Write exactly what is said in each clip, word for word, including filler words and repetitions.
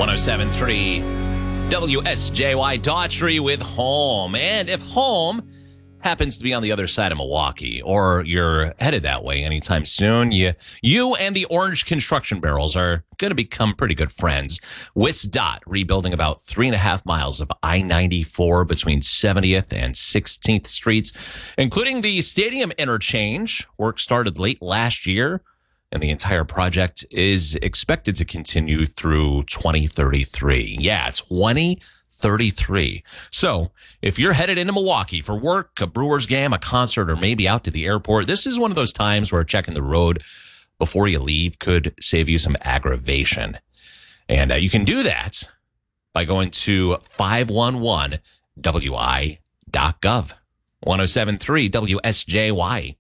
oh seven point three W S J Y Daughtry with Home. And if Home happens to be on the other side of Milwaukee, or you're headed that way anytime soon, you you and the Orange Construction Barrels are going to become pretty good friends. WisDOT rebuilding about three and a half miles of I ninety-four between seventieth and sixteenth Streets, including the stadium interchange. Work started late last year, and the entire project is expected to continue through twenty thirty-three. Yeah, twenty thirty-three. So if you're headed into Milwaukee for work, a Brewers game, a concert, or maybe out to the airport, this is one of those times where checking the road before you leave could save you some aggravation. And uh, you can do that by going to five one one W I dot gov. ten seventy-three W S J Y.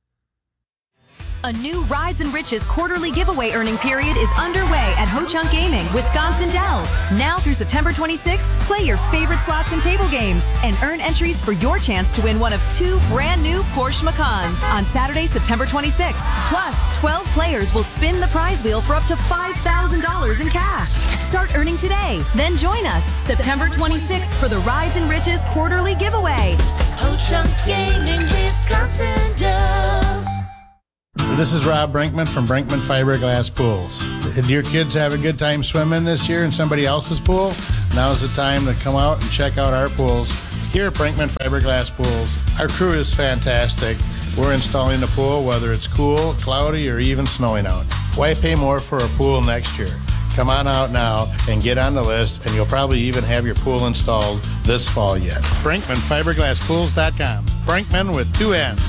A new Rides and Riches quarterly giveaway earning period is underway at Ho Chunk Gaming, Wisconsin Dells. Now through September twenty-sixth, play your favorite slots and table games and earn entries for your chance to win one of two brand new Porsche Macans on Saturday, September twenty-sixth. Plus, twelve players will spin the prize wheel for up to five thousand dollars in cash. Start earning today. Then join us September twenty-sixth for the Rides and Riches quarterly giveaway. Ho Chunk Gaming, Wisconsin Dells. This is Rob Brinkman from Brinkman Fiberglass Pools. Did your kids have a good time swimming this year in somebody else's pool? Now's the time to come out and check out our pools here at Brinkman Fiberglass Pools. Our crew is fantastic. We're installing the pool whether it's cool, cloudy, or even snowing out. Why pay more for a pool next year? Come on out now and get on the list, and you'll probably even have your pool installed this fall yet. Brinkman Fiberglass Pools dot com. Brinkman with two N's.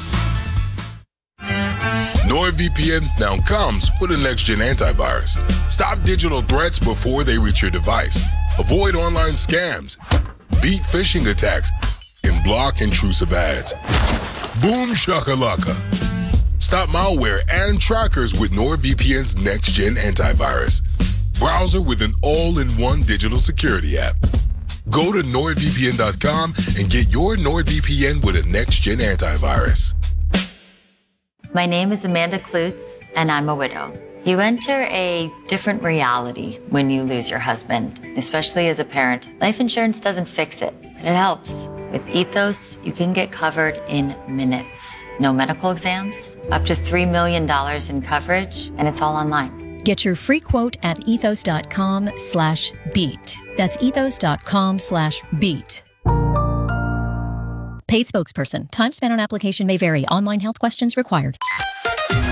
NordVPN now comes with a next-gen antivirus. Stop digital threats before they reach your device. Avoid online scams, beat phishing attacks, and block intrusive ads. Boom shakalaka. Stop malware and trackers with NordVPN's next-gen antivirus. Browser with an all-in-one digital security app. Go to Nord V P N dot com and get your NordVPN with a next-gen antivirus. My name is Amanda Klutz, and I'm a widow. You enter a different reality when you lose your husband, especially as a parent. Life insurance doesn't fix it, but it helps. With Ethos, you can get covered in minutes. No medical exams, up to three million dollars in coverage, and it's all online. Get your free quote at ethos dot com slash beat. That's ethos dot com slash beat. Paid spokesperson. Time spent on application may vary. Online health questions required.